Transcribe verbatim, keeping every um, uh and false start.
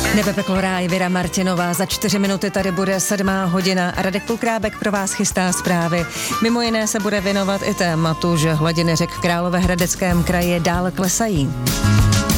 Nebe peklo ráj, Věra Martinová. Za čtyři minuty tady bude sedmá hodina. Radek Pulkrábek pro vás chystá zprávy. Mimo jiné se bude věnovat i tématu, že hladiny řek v Královéhradeckém kraji dál klesají.